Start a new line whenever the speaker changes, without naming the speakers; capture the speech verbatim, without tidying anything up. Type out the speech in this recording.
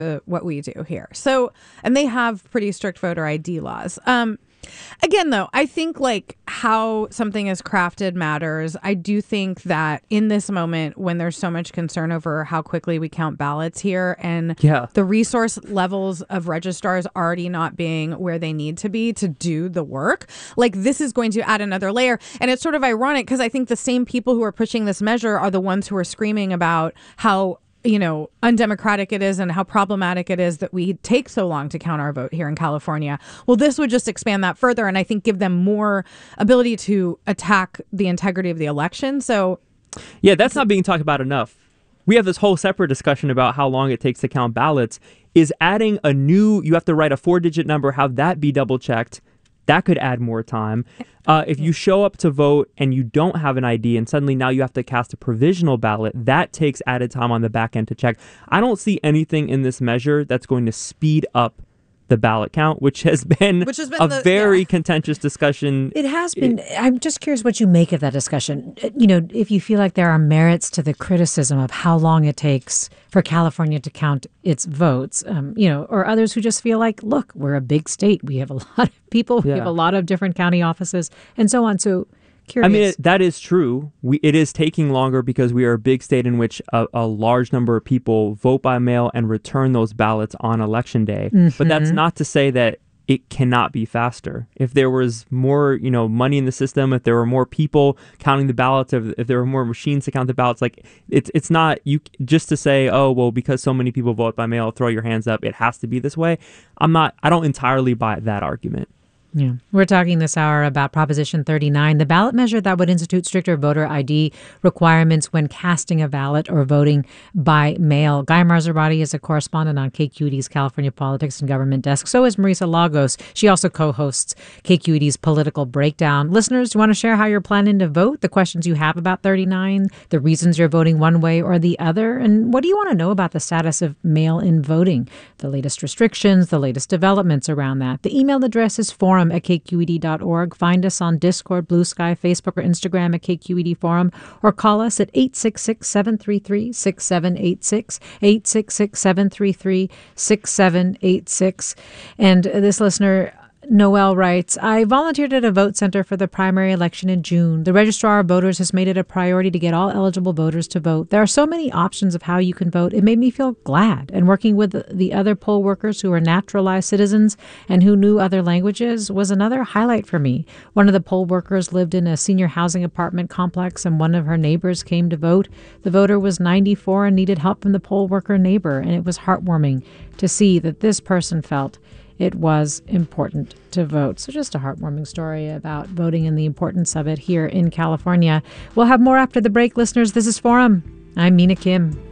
uh, what we do here. So, and they have pretty strict voter I D laws. Um, Again, though, I think like how something is crafted matters. I do think that in this moment, when there's so much concern over how quickly we count ballots here and
yeah.
the resource levels of registrars already not being where they need to be to do the work, like this is going to add another layer. And it's sort of ironic because I think the same people who are pushing this measure are the ones who are screaming about how, you know, undemocratic it is and how problematic it is that we take so long to count our vote here in California. Well, this would just expand that further and I think give them more ability to attack the integrity of the election. So,
yeah, that's not being talked about enough. We have this whole separate discussion about how long it takes to count ballots. Is adding a new, you have to write a four-digit number, have that be double-checked. That could add more time. Uh, if you show up to vote and you don't have an I D and suddenly now you have to cast a provisional ballot, that takes added time on the back end to check. I don't see anything in this measure that's going to speed up the ballot count, which has been,
which has been
a
the,
very
yeah.
contentious discussion.
It has been. It, I'm just curious what you make of that discussion. You know, if you feel like there are merits to the criticism of how long it takes for California to count its votes, um, you know, or others who just feel like, look, we're a big state. We have a lot of people. We
Yeah.
have a lot of different county offices and so on. So curious.
I mean, it, that is true. We, it is taking longer because we are a big state in which a, a large number of people vote by mail and return those ballots on election day.
Mm-hmm.
But that's not to say that it cannot be faster. If there was more, you know, money in the system, if there were more people counting the ballots, if, if there were more machines to count the ballots, like it's it's not you just to say, oh, well, because so many people vote by mail, throw your hands up, it has to be this way. I'm not, I don't entirely buy that argument.
Yeah. We're talking this hour about Proposition thirty-nine, the ballot measure that would institute stricter voter I D requirements when casting a ballot or voting by mail. Guy Marzorati is a correspondent on K Q E D's California Politics and Government Desk. So is Marisa Lagos. She also co-hosts K Q E D's Political Breakdown. Listeners, do you want to share how you're planning to vote, the questions you have about thirty-nine, the reasons you're voting one way or the other, and what do you want to know about the status of mail-in voting, the latest restrictions, the latest developments around that? The email address is forum at K Q E D dot org. Find us on Discord, Blue Sky, Facebook, or Instagram at K Q E D Forum, or call us at eight six six, seven three three, six seven eight six, eight six six, seven three three, six seven eight six. And this listener, Noel, writes, I volunteered at a vote center for the primary election in June. The registrar of voters has made it a priority to get all eligible voters to vote. There are so many options of how you can vote. It made me feel glad. And working with the other poll workers who are naturalized citizens and who knew other languages was another highlight for me. One of the poll workers lived in a senior housing apartment complex, and one of her neighbors came to vote. The voter was ninety-four and needed help from the poll worker neighbor, and it was heartwarming to see that this person felt it was important to vote. So just a heartwarming story about voting and the importance of it here in California. We'll have more after the break, listeners. This is Forum. I'm Mina Kim.